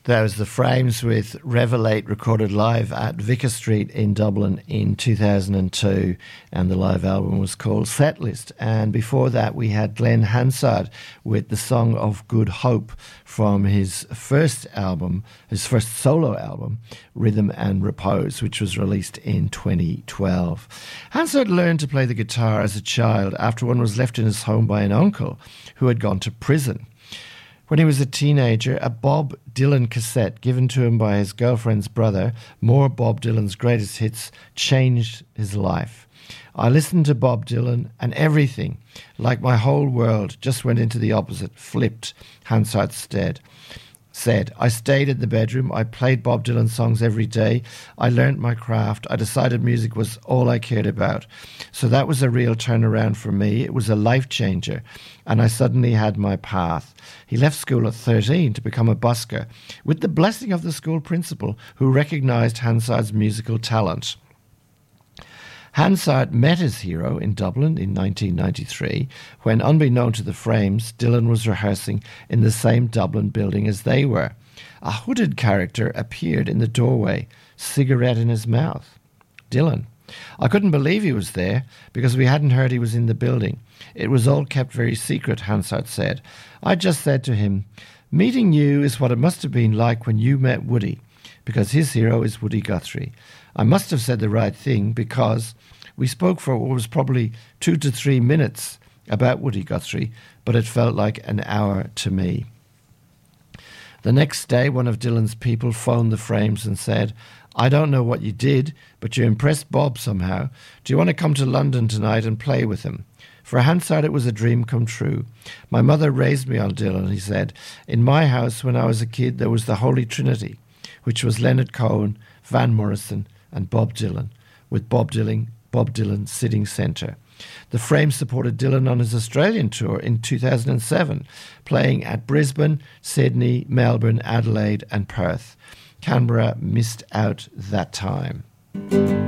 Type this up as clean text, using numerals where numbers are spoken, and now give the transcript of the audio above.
That was The Frames with Revelate, recorded live at Vicar Street in Dublin in 2002, and the live album was called Setlist. And before that we had Glenn Hansard with the Song of Good Hope from his first album, his first solo album, Rhythm and Repose, which was released in 2012. Hansard learned to play the guitar as a child after one was left in his home by an uncle who had gone to prison. When he was a teenager, a Bob Dylan cassette given to him by his girlfriend's brother, more Bob Dylan's greatest hits, changed his life. I listened to Bob Dylan and everything, like my whole world, just went into the opposite, flipped, Hansard said. I stayed in the bedroom. I played Bob Dylan songs every day. I learnt my craft. I decided music was all I cared about. So that was a real turnaround for me. It was a life changer. And I suddenly had my path. He left school at 13 to become a busker with the blessing of the school principal, who recognised Hansard's musical talent. Hansard met his hero in Dublin in 1993 when, unbeknown to the Frames, Dylan was rehearsing in the same Dublin building as they were. A hooded character appeared in the doorway, cigarette in his mouth. Dylan. I couldn't believe he was there because we hadn't heard he was in the building. It was all kept very secret, Hansard said. I just said to him, meeting you is what it must have been like when you met Woody, because his hero is Woody Guthrie. I must have said the right thing because we spoke for what was probably 2 to 3 minutes about Woody Guthrie, but it felt like an hour to me. The next day, one of Dylan's people phoned the Frames and said, I don't know what you did, but you impressed Bob somehow. Do you want to come to London tonight and play with him? For Hansard, it was a dream come true. My mother raised me on Dylan, he said. In my house, when I was a kid, there was the Holy Trinity, which was Leonard Cohen, Van Morrison, and Bob Dylan, with Bob Dylan sitting centre. The Frames supported Dylan on his Australian tour in 2007, playing at Brisbane, Sydney, Melbourne, Adelaide and Perth. Canberra missed out that time.